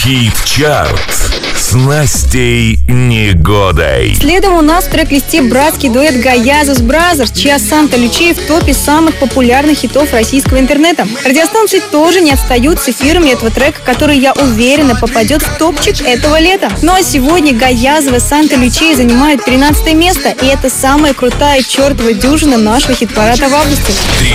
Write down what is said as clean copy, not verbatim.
Хит-чарт с Настей Негодой. Следом у нас в трек-листе братский дуэт Гаязов Бразерс, чья Санта Лючей в топе самых популярных хитов российского интернета. Радиостанции тоже не отстают с эфирами этого трека, который, я уверена, попадет в топчик этого лета. Ну а сегодня Гаязова Санта Лючей занимают 13 место, и это самая крутая чертова дюжина нашего хит-парада в августе.